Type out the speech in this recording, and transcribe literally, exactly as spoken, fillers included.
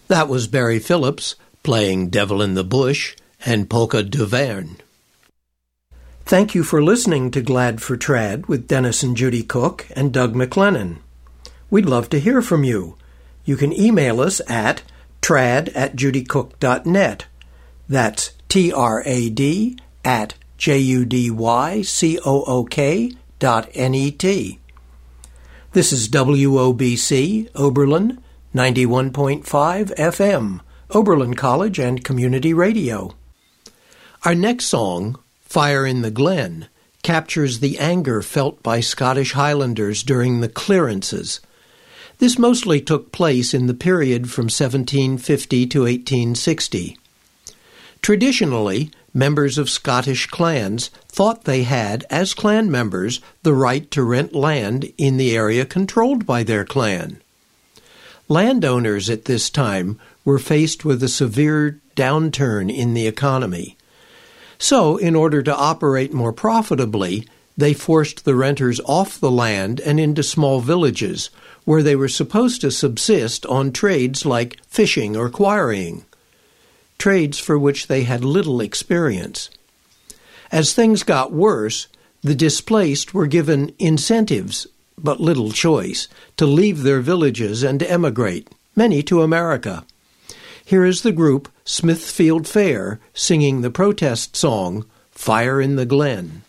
That was Barry Phillips playing Devil in the Bush and Polka d'Auvergne. Thank you for listening to Glad for Trad with Dennis and Judy Cook and Doug McLennan. We'd love to hear from you. You can email us at trad at judycook dot net. That's T R A D at J U D Y C O O K dot N E T. This is W O B C, Oberlin, ninety-one point five F M, Oberlin College and Community Radio. Our next song, Fire in the Glen, captures the anger felt by Scottish Highlanders during the clearances. This mostly took place in the period from seventeen fifty to eighteen sixty. Traditionally, members of Scottish clans thought they had, as clan members, the right to rent land in the area controlled by their clan. Landowners at this time were faced with a severe downturn in the economy. So, in order to operate more profitably, they forced the renters off the land and into small villages, where they were supposed to subsist on trades like fishing or quarrying, trades for which they had little experience. As things got worse, the displaced were given incentives, but little choice, to leave their villages and emigrate, many to America. Here is the group Smithfield Fair singing the protest song, Fire in the Glen.